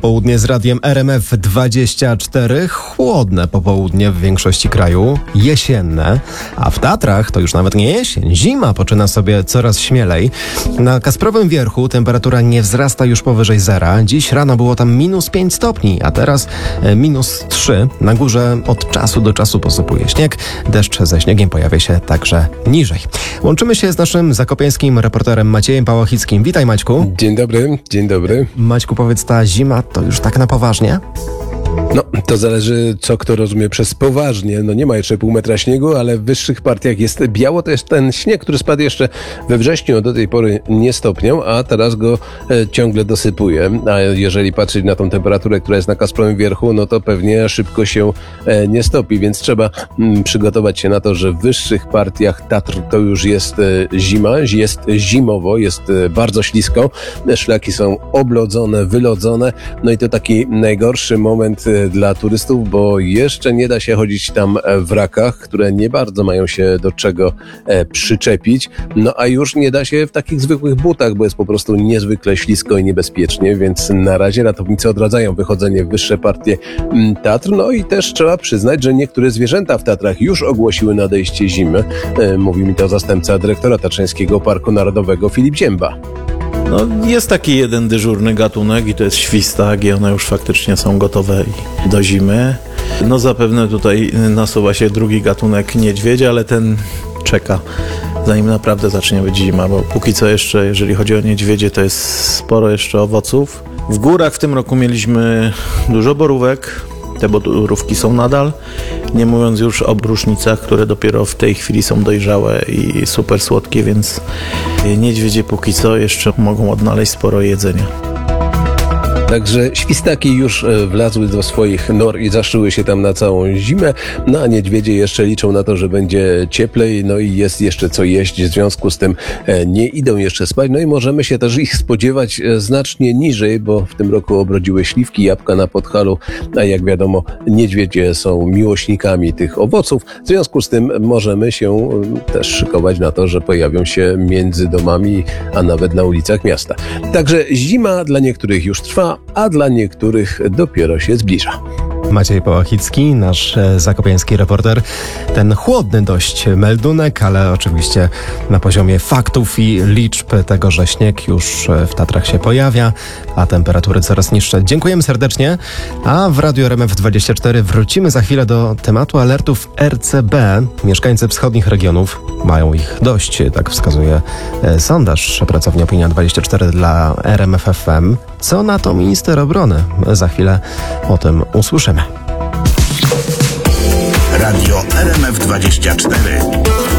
Popołudnie z radiem RMF24. Chłodne popołudnie w większości kraju, jesienne, a w Tatrach to już nawet nie jesień. Zima poczyna sobie coraz śmielej. Na Kasprowym Wierchu temperatura nie wzrasta już powyżej zera. Dziś rano było tam -5 stopni, a teraz -3. Na górze od czasu do czasu posypuje śnieg. Deszcz ze śniegiem pojawia się także niżej. Łączymy się z naszym zakopiańskim reporterem Maciejem Pałachickim. Witaj, Maćku. Dzień dobry, dzień dobry. Maćku, powiedz, ta zima to już tak na poważnie? No, to zależy, co kto rozumie przez poważnie. No nie ma jeszcze pół metra śniegu, ale w wyższych partiach jest biało. To jest ten śnieg, który spadł jeszcze we wrześniu, do tej pory nie stopniał, a teraz go ciągle dosypuje. A jeżeli patrzeć na tą temperaturę, która jest na Kasprowym Wierchu, no to pewnie szybko się nie stopi, więc trzeba przygotować się na to, że w wyższych partiach Tatr to już jest zima, jest zimowo, jest bardzo ślisko. Szlaki są oblodzone, wylodzone, no i to taki najgorszy moment dla turystów, bo jeszcze nie da się chodzić tam w rakach, które nie bardzo mają się do czego przyczepić, no a już nie da się w takich zwykłych butach, bo jest po prostu niezwykle ślisko i niebezpiecznie, więc na razie ratownicy odradzają wychodzenie w wyższe partie Tatr, no i też trzeba przyznać, że niektóre zwierzęta w Tatrach już ogłosiły nadejście zimy. Mówi mi to zastępca dyrektora Tatrzańskiego Parku Narodowego Filip Zięba. No, jest taki jeden dyżurny gatunek i to jest świstak i one już faktycznie są gotowe do zimy. No zapewne tutaj nasuwa się drugi gatunek niedźwiedzie, ale ten czeka, zanim naprawdę zacznie być zima, bo póki co jeszcze, jeżeli chodzi o niedźwiedzie, to jest sporo jeszcze owoców. W górach w tym roku mieliśmy dużo borówek. Te borówki są nadal, nie mówiąc już o brusznicach, które dopiero w tej chwili są dojrzałe i super słodkie, więc niedźwiedzie póki co jeszcze mogą odnaleźć sporo jedzenia. Także świstaki już wlazły do swoich nor i zaszyły się tam na całą zimę, no a niedźwiedzie jeszcze liczą na to, że będzie cieplej, no i jest jeszcze co jeść, w związku z tym nie idą jeszcze spać, no i możemy się też ich spodziewać znacznie niżej, bo w tym roku obrodziły śliwki, jabłka na Podhalu, a jak wiadomo niedźwiedzie są miłośnikami tych owoców, w związku z tym możemy się też szykować na to, że pojawią się między domami, a nawet na ulicach miasta. Także zima dla niektórych już trwa, a dla niektórych dopiero się zbliża. Maciej Pałachicki, nasz zakopiański reporter. Ten chłodny dość meldunek, ale oczywiście na poziomie faktów i liczb tego, że śnieg już w Tatrach się pojawia, a temperatury coraz niższe. Dziękujemy serdecznie, a w Radiu RMF24 wrócimy za chwilę do tematu alertów RCB. Mieszkańcy wschodnich regionów mają ich dość, tak wskazuje sondaż Pracownia Opinia24 dla RMF FM. Co na to minister obrony? Za chwilę o tym usłyszymy. Radio RMF24.